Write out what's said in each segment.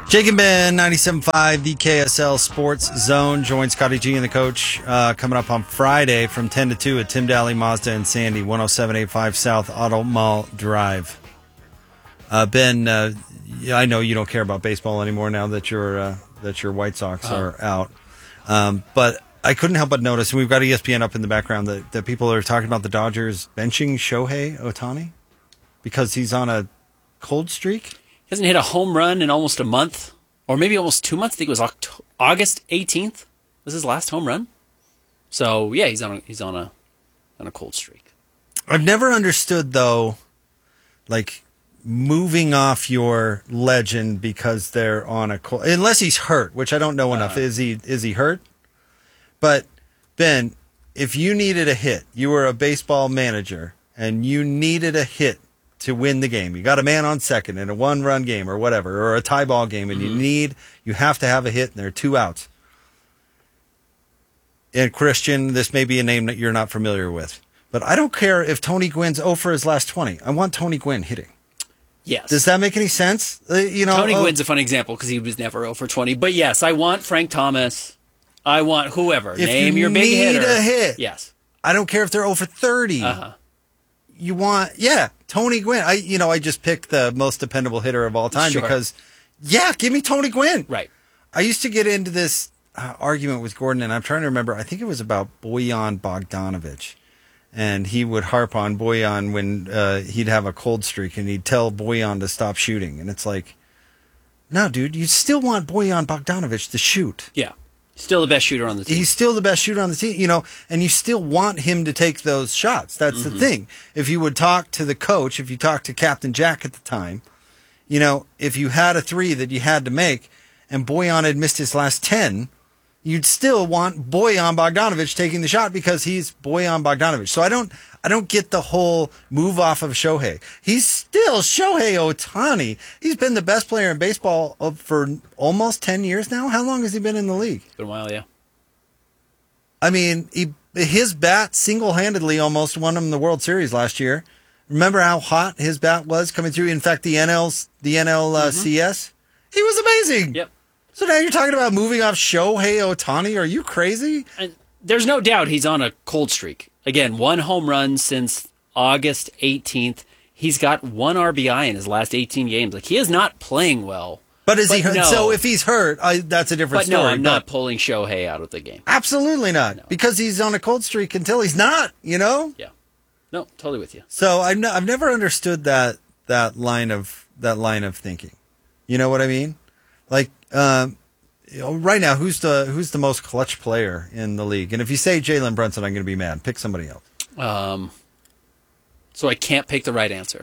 Jake and Ben, 97.5, the KSL Sports Zone. Join Scotty G and the coach coming up on Friday from 10 to 2 at Tim Daly Mazda and Sandy, 10785 South Auto Mall Drive. Ben, I know you don't care about baseball anymore now that your White Sox are out. But I couldn't help but notice, and we've got ESPN up in the background, that people are talking about the Dodgers benching Shohei Ohtani because he's on a cold streak. He hasn't hit a home run in almost a month, or maybe almost 2 months. I think it was August 18th was his last home run. So yeah, he's on a cold streak. I've never understood though, like moving off your legend because they're on a cold, unless he's hurt, which I don't know enough. Is he hurt? But Ben, if you needed a hit, you were a baseball manager and you needed a hit to win the game. You got a man on second in a one-run game or whatever, or a tie ball game, and you have to have a hit, and there are 2 outs. And Christian, this may be a name that you're not familiar with, but I don't care if Tony Gwynn's 0 for his last 20. I want Tony Gwynn hitting. Yes. Does that make any sense? Tony Gwynn's a fun example because he was never 0 for 20. But yes, I want Frank Thomas. I want whoever. Name your big hitter. If you need a hit. Yes. I don't care if they're 0 for 30. You want, Tony Gwynn. I just picked the most dependable hitter of all time because, give me Tony Gwynn. Right. I used to get into this argument with Gordon, and I'm trying to remember. I think it was about Bojan Bogdanovic, and he would harp on Bojan when he'd have a cold streak, and he'd tell Bojan to stop shooting, and it's like, no, dude, you still want Bojan Bogdanovic to shoot. Yeah. Still the best shooter on the team. He's still the best shooter on the team, and you still want him to take those shots. That's the thing. If you would talk to the coach, if you talked to Captain Jack at the time, if you had a 3 that you had to make and Bojan had missed his last 10, you'd still want Bojan Bogdanovic taking the shot because he's Bojan Bogdanovic. So I don't get the whole move off of Shohei. He's still Shohei Ohtani. He's been the best player in baseball for almost 10 years now. How long has he been in the league? Been a while, yeah. I mean, his bat single-handedly almost won him the World Series last year. Remember how hot his bat was coming through? In fact, the NLCS, he was amazing. Yep. So now you're talking about moving off Shohei Ohtani? Are you crazy? And there's no doubt he's on a cold streak. Again, 1 home run since August 18th. He's got 1 RBI in his last 18 games. Like, he is not playing well. But is he hurt? No. So if he's hurt, that's a different story. No, I'm not pulling Shohei out of the game. Absolutely not. No. Because he's on a cold streak until he's not, Yeah. No, totally with you. So I've never understood that line of thinking. You know what I mean? Like, right now, who's the most clutch player in the league? And if you say Jalen Brunson, I'm going to be mad. Pick somebody else. So I can't pick the right answer.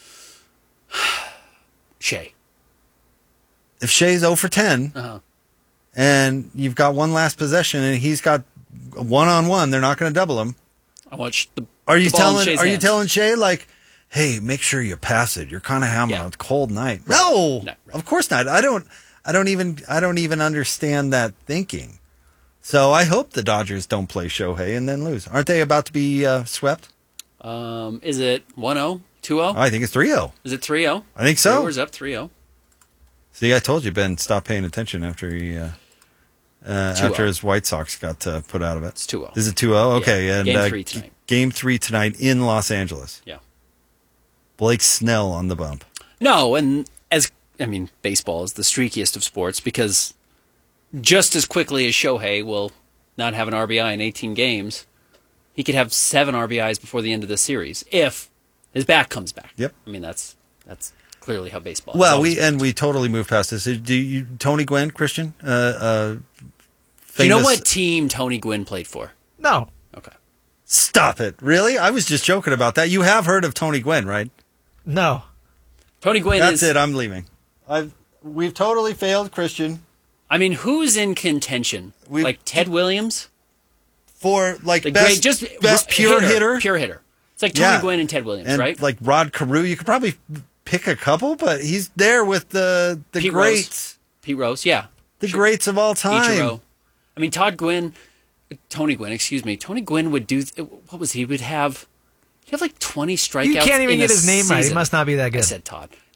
Shea. If Shea's 0 for 10, and you've got one last possession, and he's got 1-on-1, they're not going to double him. I want the. Are you the ball in Shea's telling? Are you hands. telling Shea like, hey, make sure you pass it? You're kind of having a cold night. Right. No, right. Of course not. I don't even understand that thinking. So I hope the Dodgers don't play Shohei and then lose. Aren't they about to be swept? Is it 1-0, 2-0? I think it's 3-0. Is it 3-0? I think so. Brewers up 3-0. See, I told you Ben stopped paying attention after he after his White Sox got put out of it. It's 2-0. Is it 2-0? Okay, yeah. and Game 3 tonight. Game 3 tonight in Los Angeles. Yeah. Blake Snell on the bump. No, and baseball is the streakiest of sports because just as quickly as Shohei will not have an RBI in 18 games, he could have 7 RBIs before the end of the series if his bat comes back. Yep. I mean, that's clearly how baseball is. Well, we totally moved past this. Tony Gwynn, Christian? Do you know what team Tony Gwynn played for? No. Okay. Stop it. Really? I was just joking about that. You have heard of Tony Gwynn, right? No. Tony Gwynn That's it. I'm leaving. We've totally failed, Christian. I mean, who's in contention? Like Ted Williams? For like the best pure hitter? Pure hitter. It's like Tony Gwynn and Ted Williams, and right? Like Rod Carew. You could probably pick a couple, but he's there with the Pete greats. Rose. Pete Rose, yeah. The greats of all time. Ichiro. I mean, Tony Gwynn would do, what was he? He'd have like 20 strikeouts. You can't even in get his name season. right. He must not be that good. I said Todd.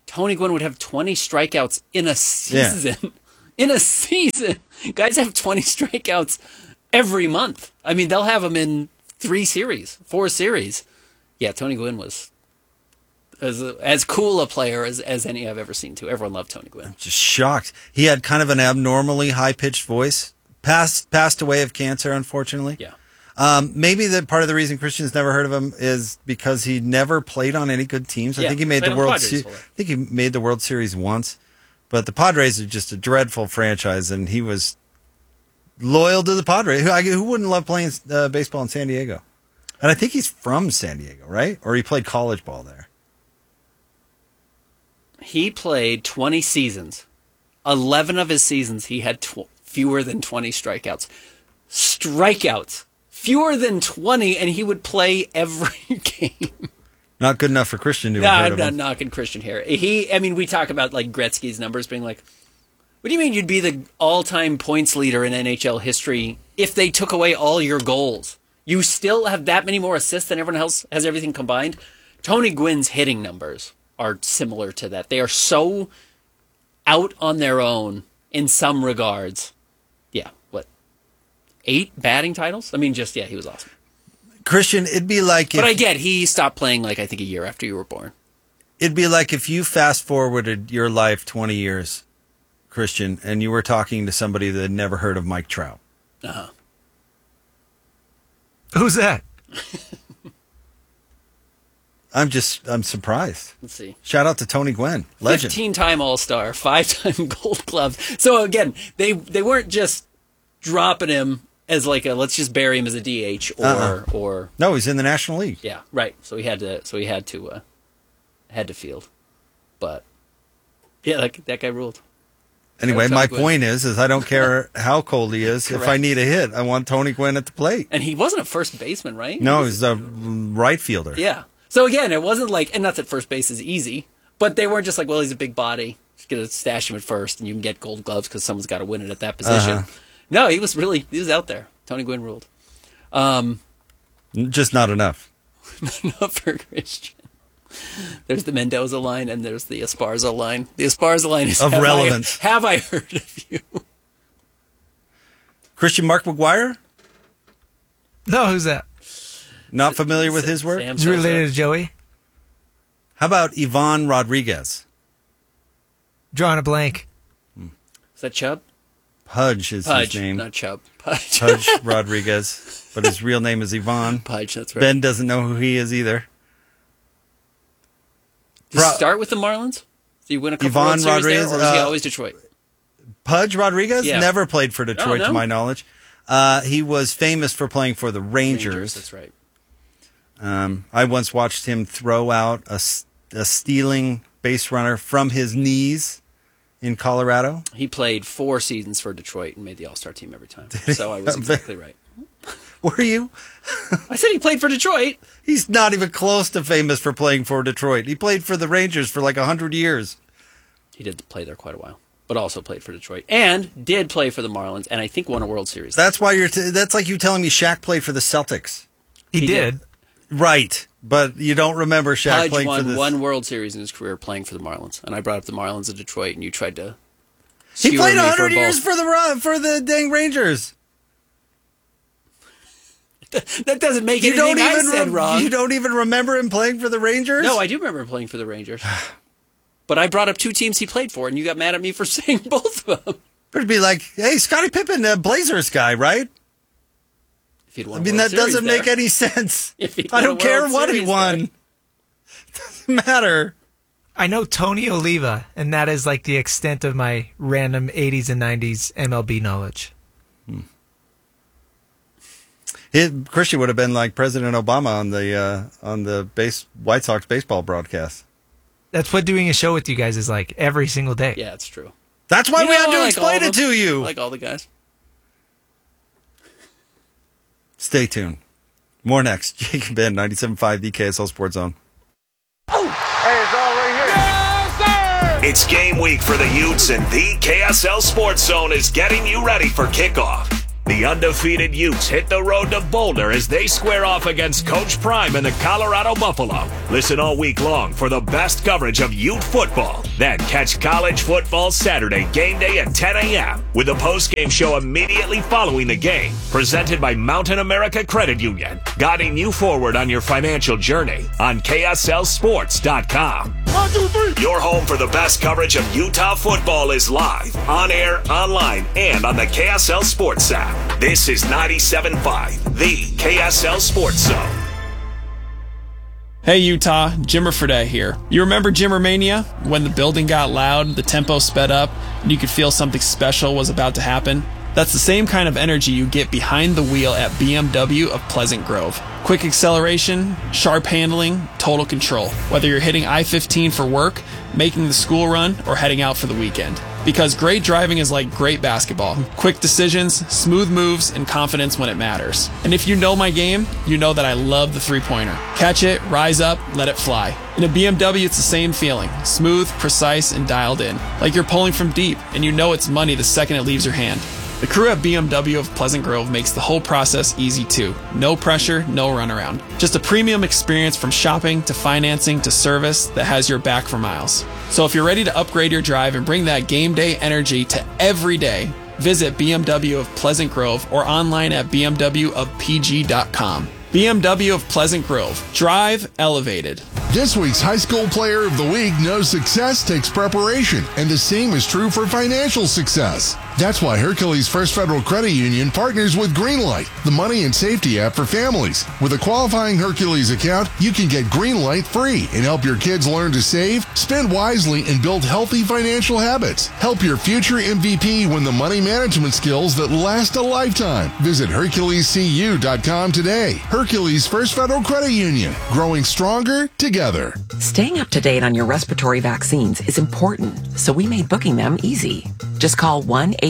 Tony Gwynn would have 20 strikeouts in a season. Yeah. In a season. Guys have 20 strikeouts every month. I mean, they'll have them in 4 series. Yeah, Tony Gwynn was as cool a player as any I've ever seen, too. Everyone loved Tony Gwynn. I'm just shocked. He had kind of an abnormally high-pitched voice. Passed away of cancer, unfortunately. Yeah. Maybe part of the reason Christian's never heard of him is because he never played on any good teams. I think he made the World Series. I think he made the World Series once, but the Padres are just a dreadful franchise, and he was loyal to the Padres. Who wouldn't love playing baseball in San Diego? And I think he's from San Diego, right? Or he played college ball there. He played 20 seasons. 11 of his seasons, he had fewer than 20 strikeouts. Strikeouts. Fewer than 20, and he would play every game. Not good enough for Christian to have heard I'm of not him. knocking Christian here. We talk about like Gretzky's numbers being like, what do you mean you'd be the all-time points leader in NHL history if they took away all your goals? You still have that many more assists than everyone else has everything combined? Tony Gwynn's hitting numbers are similar to that. They are so out on their own in some regards. Yeah, 8 batting titles? I mean, he was awesome. Christian, it'd be like... But I get, he stopped playing, I think a year after you were born. It'd be like if you fast-forwarded your life 20 years, Christian, and you were talking to somebody that had never heard of Mike Trout. Uh-huh. Who's that? I'm surprised. Let's see. Shout out to Tony Gwynn, legend. 15-time All-Star, 5-time Gold Glove. So again, they weren't just dropping him as let's just bury him as a DH or no, he's in the National League. Yeah, right. So he had to field, but yeah, that guy ruled. Anyway, my point is I don't care how cold he is. Correct. If I need a hit, I want Tony Gwynn at the plate. And he wasn't a first baseman, right? No, he's a right fielder. Yeah. So again, it wasn't and not that first base is easy, but they weren't just well, he's a big body. Just gonna stash him at first, and you can get Gold Gloves because someone's got to win it at that position. Uh-huh. No, he was out there. Tony Gwynn ruled. Just not enough. Not for Christian. There's the Mendoza line and there's the Esparza line. The Esparza line is of relevance. Have I heard of you? Christian Mark McGuire? No, who's that? Not familiar with his work? Is he related to Joey? How about Ivan Rodriguez? Drawing a blank. Is that Chubb? Pudge is his name. Not Chubb. Pudge. Pudge Rodriguez. But his real name is Ivan. Pudge, that's right. Ben doesn't know who he is either. Did he start with the Marlins? Did he win a couple World Series there, or was he always Detroit? Pudge Rodriguez never played for Detroit, to my knowledge. He was famous for playing for the Rangers. That's right. I once watched him throw out a stealing base runner from his knees in Colorado. He played 4 seasons for Detroit and made the All-Star team every time. So I was exactly right. Were you? I said he played for Detroit. He's not even close to famous for playing for Detroit. He played for the Rangers for 100 years. He did play there quite a while, but also played for Detroit and did play for the Marlins, and I think won a World Series. That's why that's like you telling me Shaq played for the Celtics. He did. Right, but you don't remember Shaq Pudge playing won for the... one World Series in his career playing for the Marlins, and I brought up the Marlins of Detroit, and you tried to... He played 100 years for the dang Rangers. That doesn't make anything I said wrong. You don't even remember him playing for the Rangers? No, I do remember him playing for the Rangers. But I brought up 2 teams he played for, and you got mad at me for saying both of them. It'd be like, hey, Scottie Pippen, the Blazers guy, right? If he'd won I mean, that doesn't make any sense. I don't care what he won. It doesn't matter. I know Tony Oliva, and that is the extent of my random 80s and 90s MLB knowledge. Christian would have been like President Obama on the White Sox baseball broadcast. That's what doing a show with you guys is like every single day. Yeah, it's true. That's why we had to explain it to you. Like all the guys. Stay tuned. More next. Jake and Ben, 97.5, the KSL Sports Zone. Hey, it's all right here. Yes, sir! It's game week for the Utes, and the KSL Sports Zone is getting you ready for kickoff. The undefeated Utes hit the road to Boulder as they square off against Coach Prime and the Colorado Buffalo. Listen all week long for the best coverage of Ute football. Then catch College Football Saturday game day at 10 a.m. with a post-game show immediately following the game. Presented by Mountain America Credit Union, guiding you forward on your financial journey on KSLSports.com. 1, 2, 3. Your home for the best coverage of Utah football is live, on air, online, and on the KSL Sports app. This is 97.5, the KSL Sports Zone. Hey Utah, Jimmer Fredette here. You remember Jimmermania? When the building got loud, the tempo sped up, and you could feel something special was about to happen? That's the same kind of energy you get behind the wheel at BMW of Pleasant Grove. Quick acceleration, sharp handling, total control. Whether you're hitting I-15 for work, making the school run, or heading out for the weekend. Because great driving is like great basketball. Quick decisions, smooth moves, and confidence when it matters. And if you know my game, you know that I love the three-pointer. Catch it, rise up, let it fly. In a BMW, it's the same feeling. Smooth, precise, and dialed in. Like you're pulling from deep, and you know it's money the second it leaves your hand. The crew at BMW of Pleasant Grove makes the whole process easy too. No pressure, no runaround. Just a premium experience from shopping to financing to service that has your back for miles. So if you're ready to upgrade your drive and bring that game day energy to every day, visit BMW of Pleasant Grove or online at bmwofpg.com. BMW of Pleasant Grove. Drive elevated. This week's High School Player of the Week knows success takes preparation, and the same is true for financial success. That's why Hercules First Federal Credit Union partners with Greenlight, the money and safety app for families. With a qualifying Hercules account, you can get Greenlight free and help your kids learn to save, spend wisely, and build healthy financial habits. Help your future MVP win the money management skills that last a lifetime. Visit HerculesCU.com today. Hercules First Federal Credit Union, growing stronger together. Staying up to date on your respiratory vaccines is important, so we made booking them easy. Just call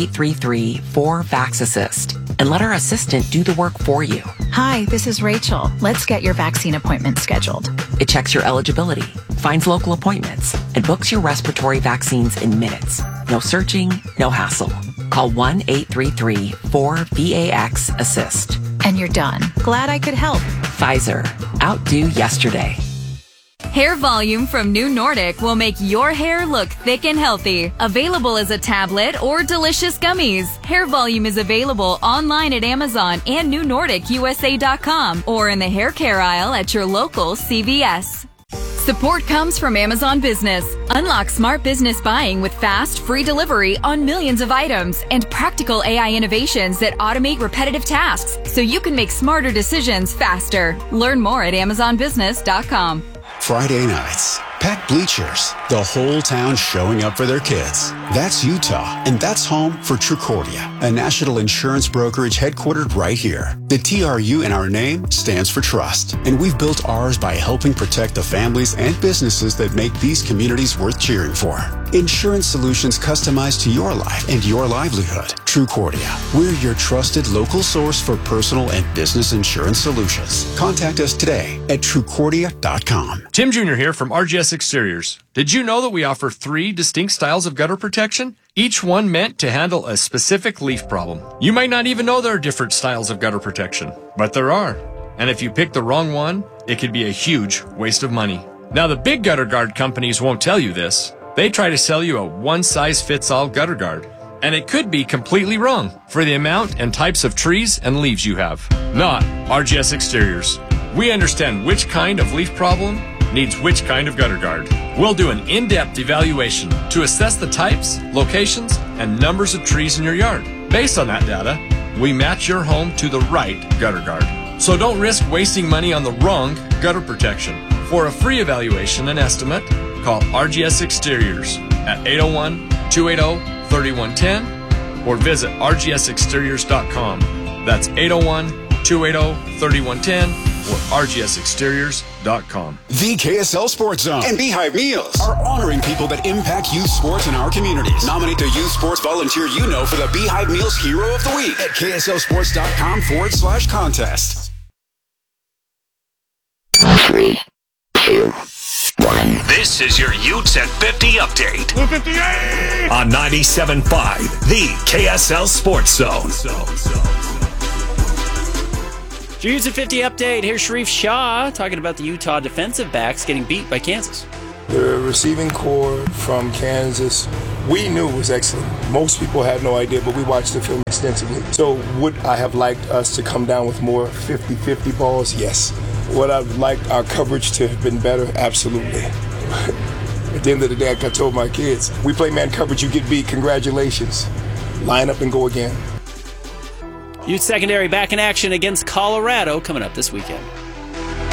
1-833-4-VAX-ASSIST and let our assistant do the work for you. Hi, this is Rachel. Let's get your vaccine appointment scheduled. It checks your eligibility, finds local appointments, and books your respiratory vaccines in minutes. No searching, no hassle. Call 1-833-4-VAX-ASSIST. And you're done. Glad I could help. Pfizer. Outdo yesterday. Hair Volume from New Nordic will make your hair look thick and healthy. Available as a tablet or delicious gummies. Hair Volume is available online at Amazon and NewNordicUSA.com or in the hair care aisle at your local CVS. Support comes from Amazon Business. Unlock smart business buying with fast, free delivery on millions of items and practical AI innovations that automate repetitive tasks so you can make smarter decisions faster. Learn more at AmazonBusiness.com. Friday nights, packed bleachers, the whole town showing up for their kids. That's Utah, and that's home for Trucordia, a national insurance brokerage headquartered right here. The TRU in our name stands for trust, and we've built ours by helping protect the families and businesses that make these communities worth cheering for. Insurance solutions customized to your life and your livelihood. Trucordia, we're your trusted local source for personal and business insurance solutions. Contact us today at Trucordia.com. Tim Jr. here from RGS Exteriors. Did you know that we offer 3 distinct styles of gutter protection? Each one meant to handle a specific leaf problem. You might not even know there are different styles of gutter protection, but there are. And if you pick the wrong one, it could be a huge waste of money. Now, the big gutter guard companies won't tell you this. They try to sell you a one-size-fits-all gutter guard. And it could be completely wrong for the amount and types of trees and leaves you have. Not RGS Exteriors. We understand which kind of leaf problem needs which kind of gutter guard. We'll do an in-depth evaluation to assess the types, locations, and numbers of trees in your yard. Based on that data, we match your home to the right gutter guard. So don't risk wasting money on the wrong gutter protection. For a free evaluation and estimate, call RGS Exteriors at 801-280-3110 or visit rgsexteriors.com. That's 801-280-3110 or rgsexteriors.com. The KSL Sports Zone and Beehive Meals are honoring people that impact youth sports in our communities. Nominate the youth sports volunteer you know for the Beehive Meals Hero of the Week at kslsports.com/contest. 3, 2, 1. This is your Utes at 50 update. 58! On 97.5, the KSL Sports Zone. Utes at 50 update. Here's Sharif Shah talking about the Utah defensive backs getting beat by Kansas. The receiving core from Kansas, we knew was excellent. Most people had no idea, but we watched the film extensively. So would I have liked us to come down with more 50-50 balls? Yes. Would I have liked our coverage to have been better? Absolutely. At the end of the day, like I told my kids, we play man coverage, you get beat, congratulations. Line up and go again. Utes secondary back in action against Colorado coming up this weekend.